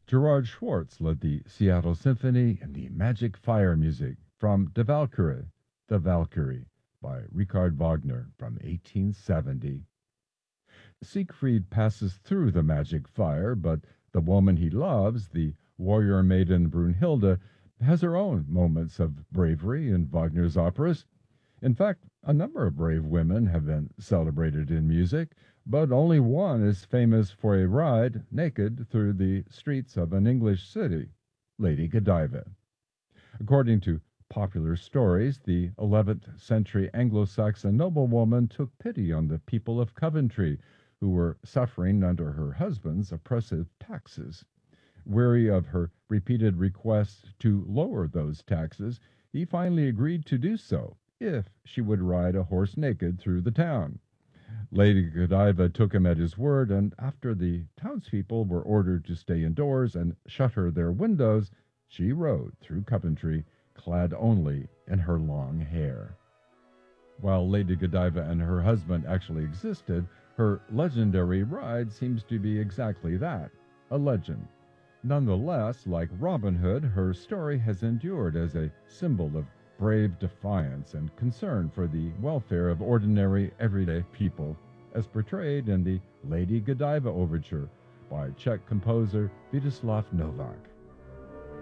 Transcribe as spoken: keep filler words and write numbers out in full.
Gerard Schwartz led the Seattle Symphony in the Magic Fire music from Die Walküre, The Valkyrie, by Richard Wagner from eighteen seventy. Siegfried passes through the magic fire, but the woman he loves, the warrior maiden Brunhilde, has her own moments of bravery in Wagner's operas. In fact, a number of brave women have been celebrated in music, but only one is famous for a ride naked through the streets of an English city, Lady Godiva. According to popular stories, the eleventh century Anglo-Saxon noblewoman took pity on the people of Coventry, who were suffering under her husband's oppressive taxes. Weary of her repeated requests to lower those taxes, he finally agreed to do so if she would ride a horse naked through the town. Lady Godiva took him at his word, and after the townspeople were ordered to stay indoors and shutter their windows, she rode through Coventry, clad only in her long hair. While Lady Godiva and her husband actually existed, her legendary ride seems to be exactly that, a legend. Nonetheless, like Robin Hood, her story has endured as a symbol of brave defiance and concern for the welfare of ordinary, everyday people, as portrayed in the Lady Godiva Overture by Czech composer Vítězslav Novák.